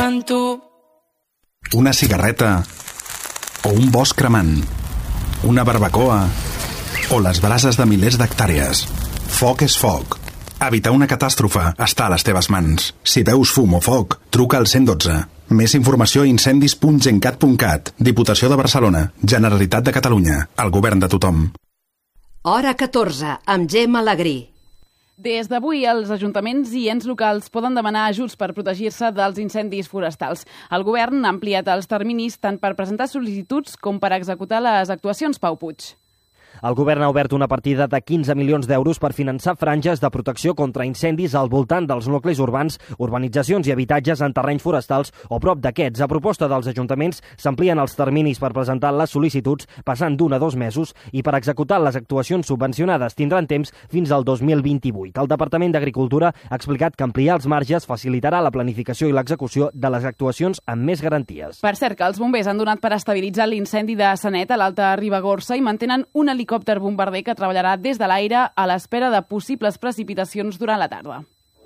en tu. Una cigarreta o un bosc cremant, una barbacoa o les brases de milers d'hectàrees. Foc és foc. Evitar una catàstrofe està a les teves mans. Si veus fum o foc, truca al 112. Més informació a incendis.gencat.cat. Diputació de Barcelona, Generalitat de Catalunya, el govern de tothom. Hora 14, amb Gemma Alegrí. Des d'avui, els ajuntaments i ens locals poden demanar ajuts per protegir-se dels incendis forestals. El govern ha ampliat els terminis tant per presentar sol·licituds com per executar les actuacions. Pau Puig. El govern ha obert una partida de 15 milions d'euros per finançar franges de protecció contra incendis al voltant dels nuclis urbans, urbanitzacions i habitatges en terrenys forestals o prop d'aquests. A proposta dels ajuntaments s'amplien els terminis per presentar les sol·licituds, passant d'1 a 2 mesos, i per executar les actuacions subvencionades tindran temps fins al 2028. El Departament d'Agricultura ha explicat que ampliar els marges facilitarà la planificació i l'execució de les actuacions amb més garanties. Per cert, que els bombers han donat per estabilitzar l'incendi de Sanet a l'Alta Ribagorça i mantenen un helicòpter bombarder que treballarà des de l'aire a l'espera de possibles precipitacions durant la tarda.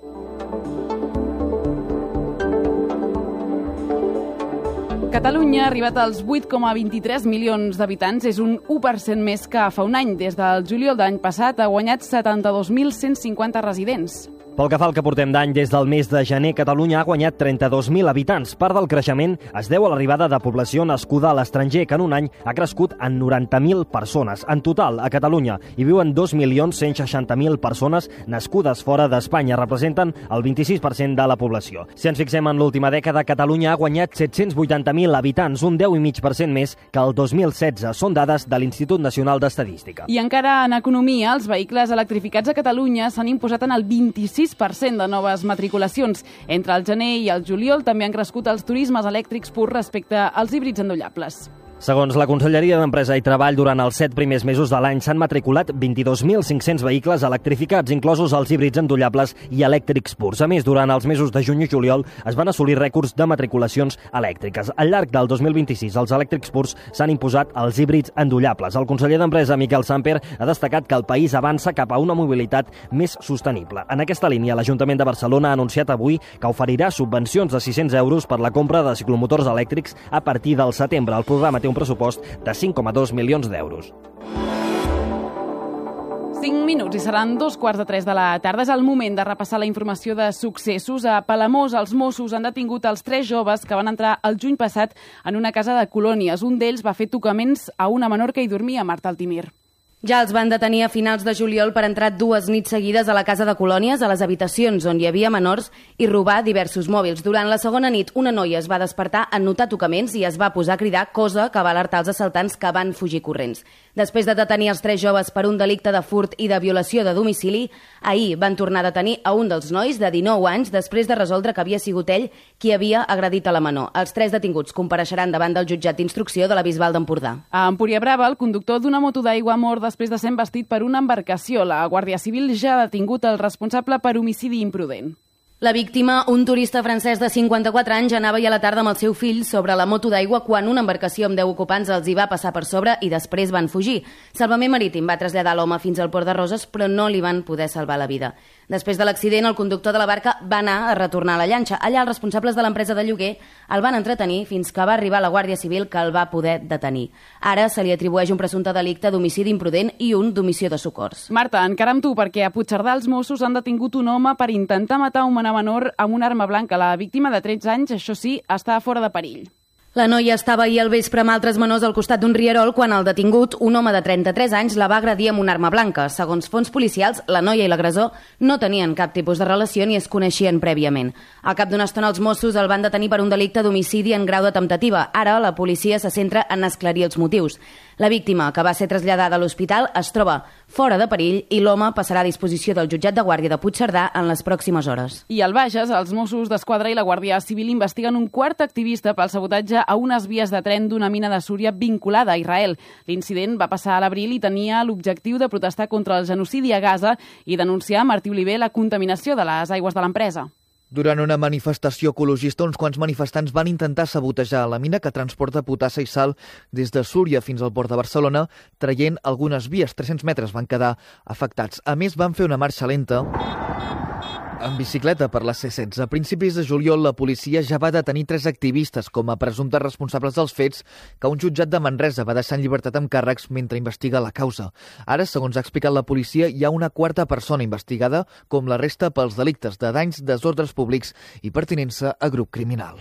Catalunya ha arribat als 8,23 milions d'habitants, és un 1% més que fa un any. Des del juliol de l'any passat ha guanyat 72.150 residents. Pel que fa al que portem d'any, des del mes de gener, Catalunya ha guanyat 32.000 habitants. Part del creixement es deu a l'arribada de població nascuda a l'estranger, que en un any ha crescut en 90.000 persones. En total, a Catalunya hi viuen 2.160.000 persones nascudes fora d'Espanya. Representen el 26% de la població. Si ens fixem en l'última dècada, Catalunya ha guanyat 780.000 habitants, un 10,5% més que el 2016. Són dades de l'Institut Nacional d'Estadística. I encara en economia, els vehicles electrificats a Catalunya s'han imposat en el 26% de noves matriculacions. Entre el gener i el juliol també han crescut els turismes elèctrics purs respecte als híbrids endollables. Segons la Conselleria d'Empresa i Treball, durant els 7 primers mesos de l'any s'han matriculat 22.500 vehicles electrificats, inclosos els híbrids endollables i elèctrics purs. A més, durant els mesos de juny i juliol es van assolir rècords de matriculacions elèctriques. Al llarg del 2026, els elèctrics purs s'han imposat als híbrids endollables. El conseller d'Empresa, Miquel Samper, ha destacat que el país avança cap a una mobilitat més sostenible. En aquesta línia, l'Ajuntament de Barcelona ha anunciat avui que oferirà subvencions de 600 euros per la compra de ciclomotors elèctrics a partir del setembre. El programa té un pressupost de 5,2 milions d'euros. 5 minuts i seran 2:15 de la tarda. És el moment de repassar la informació de successos. A Palamós, els Mossos han detingut els 3 joves que van entrar el juny passat en una casa de colònies. Un d'ells va fer tocaments a una menor que hi dormia, Marta Altimir. Ja els van detenir a finals de juliol per entrar 2 nits seguides a la casa de colònies, a les habitacions on hi havia menors, i robar diversos mòbils. Durant la segona nit, una noia es va despertar en notar tocaments i es va posar a cridar, cosa que va alertar els assaltants, que van fugir corrents. Després de detenir els 3 joves per un delicte de furt i de violació de domicili, ahir van tornar a detenir a un dels nois de 19 anys després de resoldre que havia sigut ell qui havia agredit a la menor. Els 3 detinguts compareixeran davant del jutjat d'instrucció de la Bisbal d'Empordà. A Empúria Brava, el conductor d'una moto d'aigua mort després de ser embestit per una embarcació. La Guàrdia Civil ja ha detingut el responsable per homicidi imprudent. La víctima, un turista francès de 54 anys, anava ahir a la tarda amb el seu fill sobre la moto d'aigua quan una embarcació amb 10 ocupants els hi va passar per sobre i després van fugir. Salvament Marítim va traslladar l'home fins al Port de Roses, però no li van poder salvar la vida. Després de l'accident, el conductor de la barca va anar a retornar a la llanxa. Allà, els responsables de l'empresa de lloguer el van entretenir fins que va arribar la Guàrdia Civil, que el va poder detenir. Ara se li atribueix un presumpte delicte d'homicidi imprudent i un d'omissió de socors. Marta, encara amb tu, perquè a Puigcerdà els Mossos han detingut un home per intentar matar un menor amb una arma blanca. La víctima de 13 anys, això sí, està fora de perill. La noia estava ahir al vespre amb altres menors al costat d'un rierol quan el detingut, un home de 33 anys, la va agredir amb una arma blanca. Segons fonts policials, la noia i l'agressor no tenien cap tipus de relació ni es coneixien prèviament. Al cap d'una estona, els Mossos el van detenir per un delicte d'homicidi en grau de temptativa. Ara, la policia se centra en esclarir els motius. La víctima, que va ser traslladada a l'hospital, es troba fora de perill i l'home passarà a disposició del jutjat de guàrdia de Puigcerdà en les pròximes hores. I al Bages, els Mossos d'Esquadra i la Guàrdia Civil investiguen un quart activista pel sabotatge a unes vies de tren d'una mina de Súria vinculada a Israel. L'incident va passar a l'abril i tenia l'objectiu de protestar contra el genocidi a Gaza i denunciar a Martí Oliver la contaminació de les aigües de l'empresa. Durant una manifestació ecologista, uns quants manifestants van intentar sabotejar la mina que transporta potassa i sal des de Súria fins al port de Barcelona, traient algunes vies. 300 metres van quedar afectats. A més, van fer una marxa lenta En bicicleta per la C16. A principis de juliol, la policia ja va detenir 3 activistes com a presumptes responsables dels fets que un jutjat de Manresa va deixar en llibertat amb càrrecs mentre investiga la causa. Ara, segons ha explicat la policia, hi ha una 4a persona investigada, com la resta pels delictes de danys, desordres públics i pertinença a grup criminal.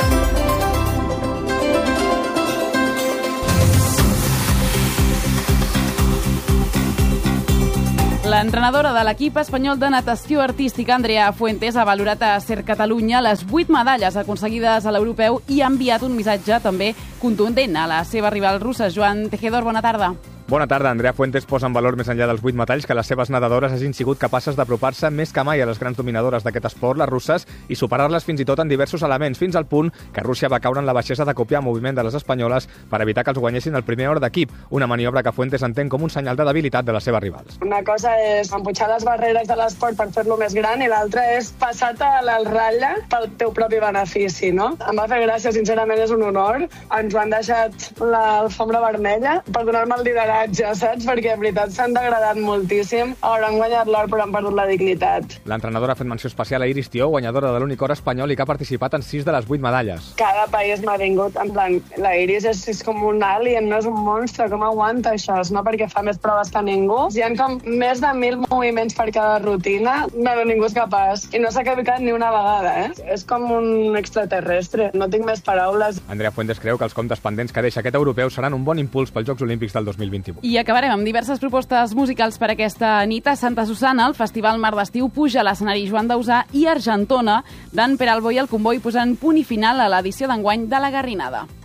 L'entrenadora de l'equip espanyol de natació artística, Andrea Fuentes, ha valorat a Ser Catalunya les 8 medalles aconseguides a l'europeu i ha enviat un missatge també contundent a la seva rival russa. Joan Tejedor, bona tarda. Bona tarda. Andrea Fuentes posa en valor més enllà dels 8 metalls que les seves nedadores hagin sigut capaces d'apropar-se més que mai a les grans dominadores d'aquest esport, les russes, i superar-les fins i tot en diversos elements, fins al punt que Rússia va caure en la baixesa de copiar el moviment de les espanyoles per evitar que els guanyessin el primer or d'equip, una maniobra que Fuentes entén com un senyal de debilitat de les seves rivals. Una cosa és empujar les barreres de l'esport per fer-lo més gran i l'altra és passar-te a la ratlla pel teu propi benefici, no? Em va fer gràcia, sincerament és un honor. Ens ho han deixat l'alfombra vermella per donar-me el lideratge, saps? Perquè en veritat s'han degradat moltíssim. Ara han guanyat l'or però han perdut la dignitat. L'entrenadora ha fet menció especial a Iris Tió, guanyadora de l'únic or espanyol i que ha participat en 6 de les 8 medalles. Cada país m'ha vingut, en plan, la Iris és com un alien, no és un monstre, com aguanta això? No perquè fa més proves que ningú. Hi ha com més de 1.000 moviments per cada rutina, no, ningú és capaç. I no s'ha equivocat ni una vegada, És com un extraterrestre, no tinc més paraules. Andrea Fuentes creu que els comptes pendents que deixa aquest europeu seran un bon impuls pels Jocs Olímpics del 2028. I acabarem amb diverses propostes musicals per aquesta nit. A Santa Susana, el Festival Mar d'Estiu puja a l'escenari Joan Dausà i Argentona, d'en Peralbo i el Comboi posant punt i final a l'edició d'enguany de la Garrinada.